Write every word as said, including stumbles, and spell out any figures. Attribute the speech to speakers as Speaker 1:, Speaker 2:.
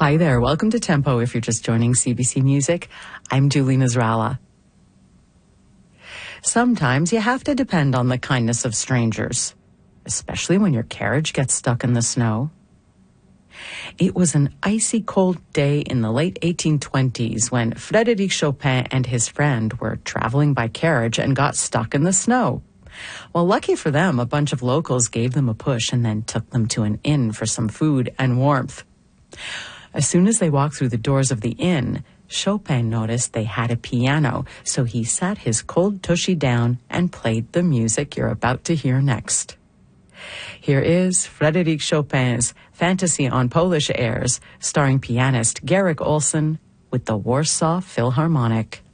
Speaker 1: Hi there. Welcome to Tempo. If you're just joining C B C Music, I'm Julie Nasrallah. Sometimes you have to depend on the kindness of strangers, especially when your carriage gets stuck in the snow. It was an icy cold day in the late eighteen twenties when Frédéric Chopin and his friend were traveling by carriage and got stuck in the snow. Well, lucky for them, a bunch of locals gave them a push and then took them to an inn for some food and warmth. As soon as they walked through the doors of the inn, Chopin noticed they had a piano, so he sat his cold tushy down and played the music you're about to hear next. Here is Frédéric Chopin's Fantasy on Polish Airs, starring pianist Garrick Olson with the Warsaw Philharmonic.